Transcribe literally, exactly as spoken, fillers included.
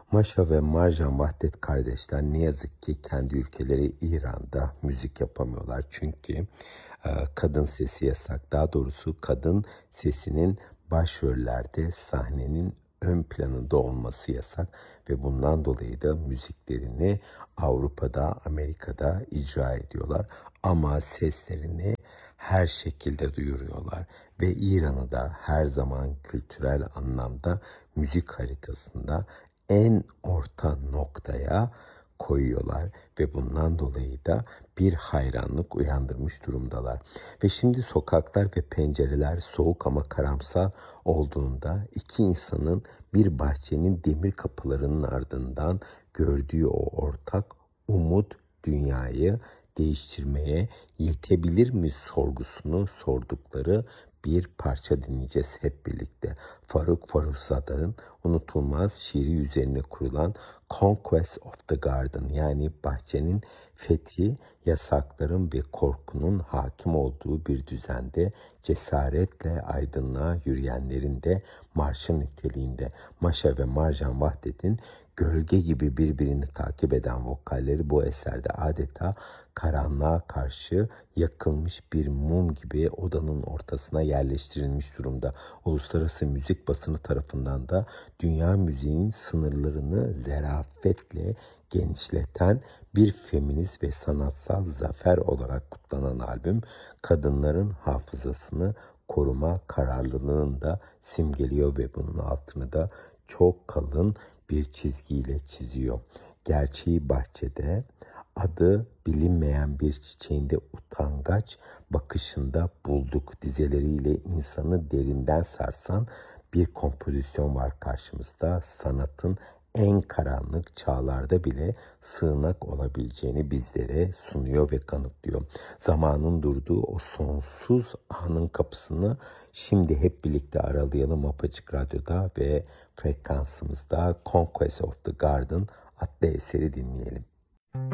Maşa ve Marjan Vahdet kardeşler ne yazık ki kendi ülkeleri İran'da müzik yapamıyorlar. Çünkü e, kadın sesi yasak. Daha doğrusu kadın sesinin başrollerde sahnenin ön planında olması yasak ve bundan dolayı da müziklerini Avrupa'da, Amerika'da icra ediyorlar. Ama seslerini her şekilde duyuruyorlar ve İran'ı da her zaman kültürel anlamda müzik haritasında en orta noktaya koyuyorlar ve bundan dolayı da bir hayranlık uyandırmış durumdalar. Ve şimdi sokaklar ve pencereler soğuk ama karamsar olduğunda iki insanın bir bahçenin demir kapılarının ardından gördüğü o ortak umut dünyayı değiştirmeye yetebilir mi sorgusunu sordukları bir parça dinleyeceğiz hep birlikte. Faruk Farukzada'nın unutulmaz şiiri üzerine kurulan Conquest of the Garden, yani bahçenin fethi, yasakların ve korkunun hakim olduğu bir düzende cesaretle aydınlığa yürüyenlerin de marşı niteliğinde. Maşa ve Marjan Vahdet'in gölge gibi birbirini takip eden vokalleri bu eserde adeta karanlığa karşı yakılmış bir mum gibi odanın ortasına yerleştirilmiş durumda. Uluslararası müzik basını tarafından da dünya müziğin sınırlarını zarafetle genişleten bir feminist ve sanatsal zafer olarak kutlanan albüm, kadınların hafızasını koruma kararlılığını da simgeliyor ve bunun altını da çok kalın bir çizgiyle çiziyor. Gerçeği bahçede, adı bilinmeyen bir çiçeğinde utangaç bakışında bulduk dizeleriyle insanı derinden sarsan bir kompozisyon var karşımızda. Sanatın en karanlık çağlarda bile sığınak olabileceğini bizlere sunuyor ve kanıtlıyor. Zamanın durduğu o sonsuz anın kapısını şimdi hep birlikte aralayalım Apaçık Radyo'da ve frekansımızda Conquest of the Garden adlı eseri dinleyelim.